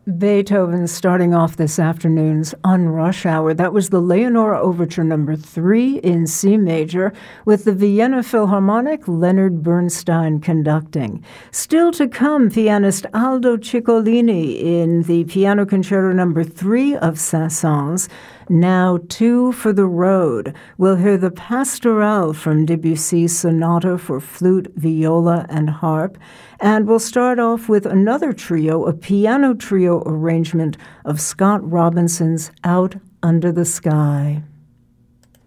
Beethoven starting off this afternoon's On Rush Hour. That was the Leonora Overture No. 3 in C major with the Vienna Philharmonic, Leonard Bernstein conducting. Still to come, pianist Aldo Ciccolini in the Piano Concerto No. 3 of Saint-Saëns. Now, Two for the Road. We'll hear the Pastorale from Debussy's Sonata for Flute, Viola, and Harp. And we'll start off with another trio, a piano trio arrangement of Scott Robinson's Out Under the Sky.